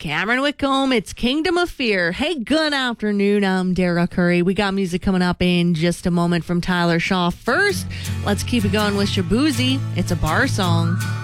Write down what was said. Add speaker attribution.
Speaker 1: Cameron Whitcomb. It's Kingdom of Fear. Hey, good afternoon. I'm Dara Curry. We got music coming up in just a moment from Tyler Shaw. First, let's keep it going with Shabuzi. It's a bar song.